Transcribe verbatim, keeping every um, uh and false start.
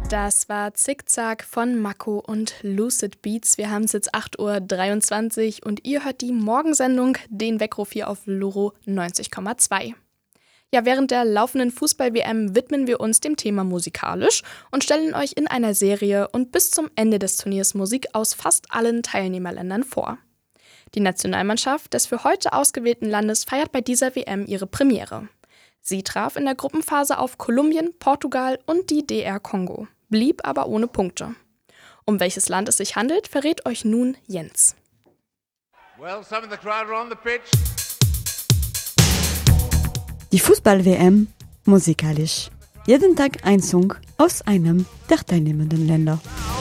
Das war Zickzack von Mako und Lucid Beats. Wir haben es jetzt acht Uhr dreiundzwanzig und ihr hört die Morgensendung, den Weckruf hier auf Loro neunzig Komma zwei. Ja, während der laufenden Fußball-W M widmen wir uns dem Thema musikalisch und stellen euch in einer Serie und bis zum Ende des Turniers Musik aus fast allen Teilnehmerländern vor. Die Nationalmannschaft des für heute ausgewählten Landes feiert bei dieser W M ihre Premiere. Sie traf in der Gruppenphase auf Kolumbien, Portugal und die D R Kongo, blieb aber ohne Punkte. Um welches Land es sich handelt, verrät euch nun Jens. Well, some of the crowd are on the pitch. Die Fußball-W M musikalisch. Jeden Tag ein Song aus einem der teilnehmenden Länder.